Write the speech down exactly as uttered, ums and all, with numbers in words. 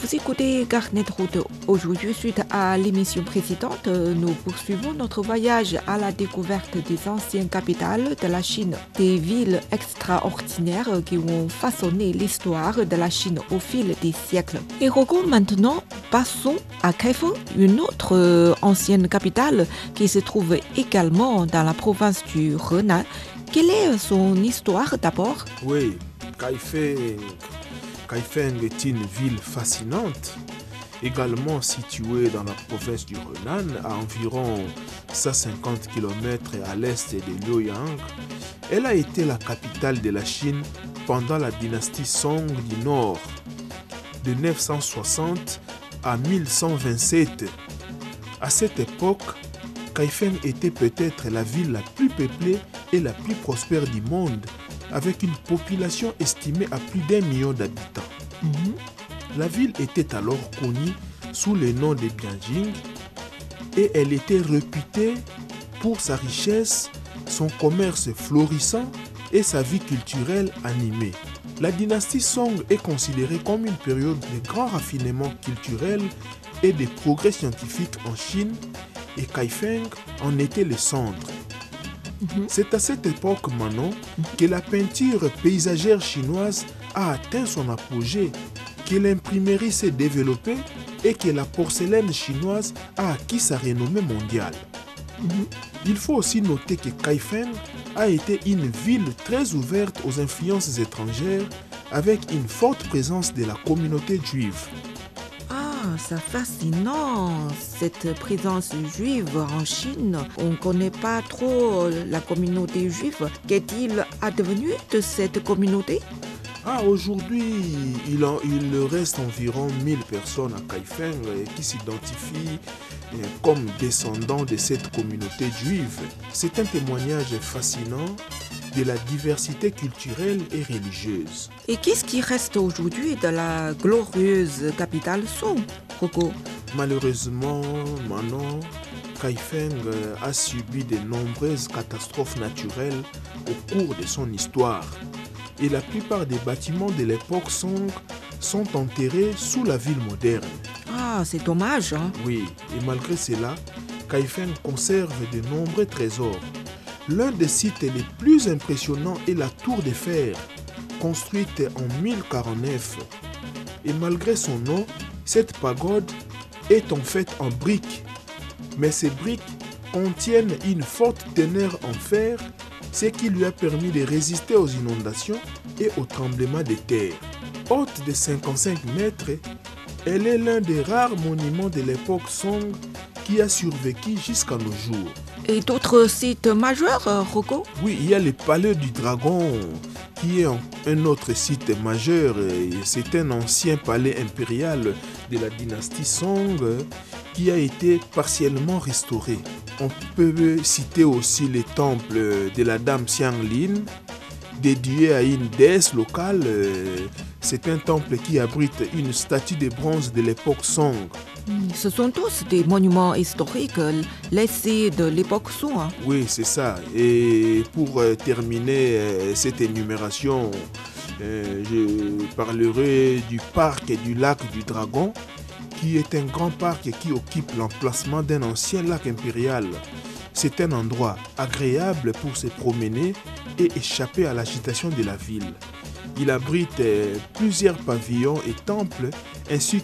Vous écoutez Carnet de route. Aujourd'hui, suite à l'émission précédente, nous poursuivons notre voyage à la découverte des anciennes capitales de la Chine, des villes extraordinaires qui ont façonné l'histoire de la Chine au fil des siècles. Et Rocco, maintenant, passons à Kaifeng, une autre euh, ancienne capitale qui se trouve également dans la province du Henan. Quelle est son histoire d'abord? Oui, Kaifeng, Kaifeng est une ville fascinante, également située dans la province du Henan, à environ cent cinquante kilomètres à l'est de Luoyang. Elle a été la capitale de la Chine pendant la dynastie Song du Nord, de neuf cent soixante à mille cent vingt-sept. À cette époque, Kaifeng était peut-être la ville la plus peuplée et la plus prospère du monde, avec une population estimée à plus d'un million d'habitants. Mm-hmm. La ville était alors connue sous le nom de Bianjing et elle était réputée pour sa richesse, son commerce florissant et sa vie culturelle animée. La dynastie Song est considérée comme une période de grand raffinement culturel et de progrès scientifiques en Chine, et Kaifeng en était le centre. Mm-hmm. C'est à cette époque maintenant que la peinture paysagère chinoise a atteint son apogée, que l'imprimerie s'est développée et que la porcelaine chinoise a acquis sa renommée mondiale. Mm-hmm. Il faut aussi noter que Kaifeng a été une ville très ouverte aux influences étrangères, avec une forte présence de la communauté juive. C'est fascinant, cette présence juive en Chine. On ne connaît pas trop la communauté juive. Qu'est-il advenu de cette communauté? Ah, aujourd'hui, il, en, il reste environ mille personnes à Kaifeng qui s'identifient comme descendants de cette communauté juive. C'est un témoignage fascinant de la diversité culturelle et religieuse. Et qu'est-ce qui reste aujourd'hui de la glorieuse capitale Song, Rocco? Malheureusement, maintenant, Kaifeng a subi de nombreuses catastrophes naturelles au cours de son histoire. Et la plupart des bâtiments de l'époque Song sont enterrés sous la ville moderne. Ah, c'est dommage, hein? Oui, et malgré cela, Kaifeng conserve de nombreux trésors. L'un des sites les plus impressionnants est la Tour de Fer, construite en mille quarante-neuf. Et malgré son nom, cette pagode est en fait en briques. Mais ces briques contiennent une forte teneur en fer, ce qui lui a permis de résister aux inondations et aux tremblements de terre. Haute de cinquante-cinq mètres, elle est l'un des rares monuments de l'époque Song qui a survécu jusqu'à nos jours. Et d'autres sites majeurs, Rocco? Oui, il y a le Palais du Dragon, qui est un autre site majeur. C'est un ancien palais impérial de la dynastie Song qui a été partiellement restauré. On peut citer aussi le temple de la Dame Xianglin, dédié à une déesse locale. C'est un temple qui abrite une statue de bronze de l'époque Song. Ce sont tous des monuments historiques laissés de l'époque Song. Hein? Oui, c'est ça. Et pour euh, terminer euh, cette énumération, euh, je parlerai du parc et du lac du Dragon, qui est un grand parc qui occupe l'emplacement d'un ancien lac impérial. C'est un endroit agréable pour se promener et échapper à l'agitation de la ville. Il abrite euh, plusieurs pavillons et temples, ainsi